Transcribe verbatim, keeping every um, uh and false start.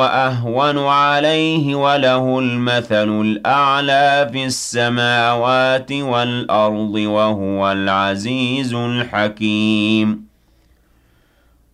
وَأَهْوَنُ عَلَيْهِ وَلَهُ الْمَثَلُ الْأَعْلَى فِي السَّمَاوَاتِ وَالْأَرْضِ ۖ وَهُوَ الْعَزِيزُ الْحَكِيمُ